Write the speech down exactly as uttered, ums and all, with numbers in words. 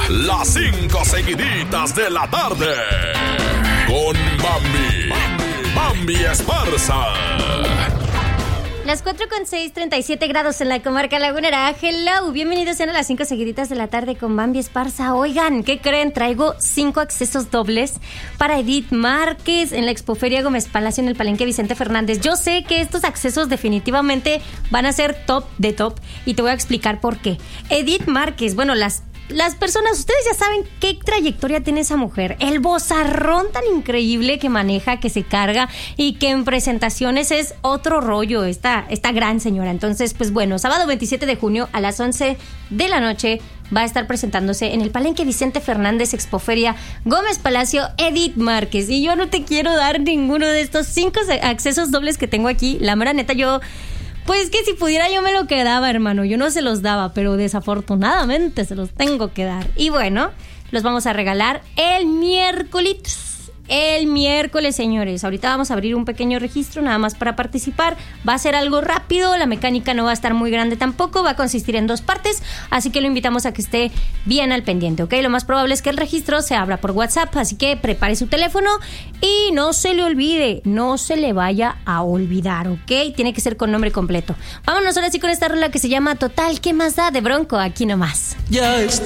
las cinco seguiditas de la tarde. Con Bambi. Bambi Esparza. Las cuatro con seis, treinta y siete grados en la comarca lagunera. Hello, bienvenidos sean a las cinco seguiditas de la tarde con Bambi Esparza. Oigan, ¿qué creen? Traigo cinco accesos dobles para Edith Márquez en la Expoferia Gómez Palacio en el Palenque Vicente Fernández. Yo sé que estos accesos definitivamente van a ser top de top y te voy a explicar por qué. Edith Márquez, bueno, las Las personas, ustedes ya saben qué trayectoria tiene esa mujer. El vozarrón tan increíble que maneja, que se carga y que en presentaciones es otro rollo, esta, esta gran señora. Entonces, pues bueno, sábado veintisiete de junio a las once de la noche va a estar presentándose en el Palenque Vicente Fernández Expoferia Gómez Palacio Edith Márquez. Y yo no te quiero dar ninguno de estos cinco accesos dobles que tengo aquí. La mera neta, yo... Pues que si pudiera yo me lo quedaba, hermano. Yo no se los daba, pero desafortunadamente se los tengo que dar. Y bueno, los vamos a regalar el miércoles. El miércoles, señores. Ahorita vamos a abrir un pequeño registro nada más para participar. Va a ser algo rápido, la mecánica no va a estar muy grande tampoco. Va a consistir en dos partes, así que lo invitamos a que esté bien al pendiente, ¿ok? Lo más probable es que el registro se abra por WhatsApp, así que prepare su teléfono y no se le olvide, no se le vaya a olvidar, ¿ok? Tiene que ser con nombre completo. Vámonos ahora sí con esta rola que se llama Total, ¿qué más da? De Bronco, aquí nomás. Ya está.